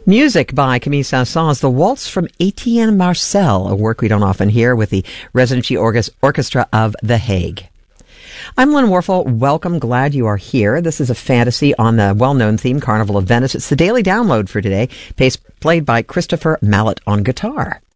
Music by Camille Saint-Saëns, the Waltz from Etienne Marcel, a work we don't often hear, with the Residency Orchestra of The Hague. I'm Lynn Warfel. Welcome. Glad you are here. This is a fantasy on the well-known theme, Carnival of Venice. It's the daily download for today, played by Christopher Mallet on guitar.